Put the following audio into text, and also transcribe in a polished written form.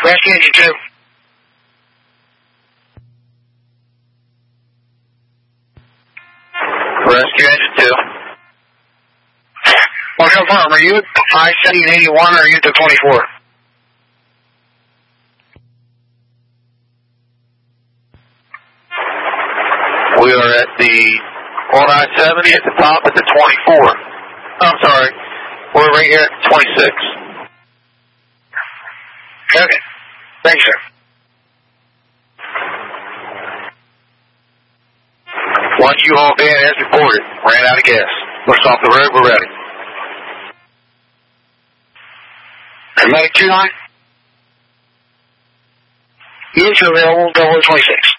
Rescue engine 2. Rescue engine 2. Well, confirm, are you at I-1781 or are you at the 24? We are at the, on I-70 at the top at the 24. I'm sorry, we're right here at the 26. Okay. Thanks, sir. One U-Haul van as reported. Ran out of gas. Looks off the road, we're ready. Medic 29. Units are available, 0026.